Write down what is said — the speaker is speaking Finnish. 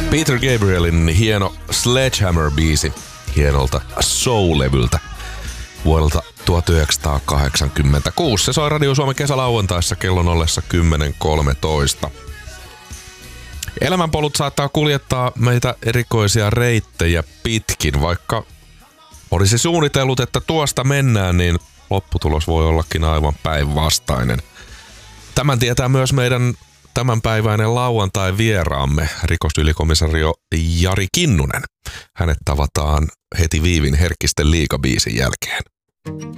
Peter Gabrielin hieno Sledgehammer-biisi hienolta Soul-levyltä vuodelta 1986. Se soi Radio Suomen kesälauantaissa kellon ollessa 10.13. Elämänpolut saattaa kuljettaa meitä erikoisia reittejä pitkin, vaikka olisi suunnitellut, että tuosta mennään, niin lopputulos voi ollakin aivan päinvastainen. Tämän tietää myös meidän tämänpäiväinen lauantai-vieraamme, rikosylikomisario Jari Kinnunen. Hänet tavataan heti Viivin Herkkisten liigabiisin jälkeen.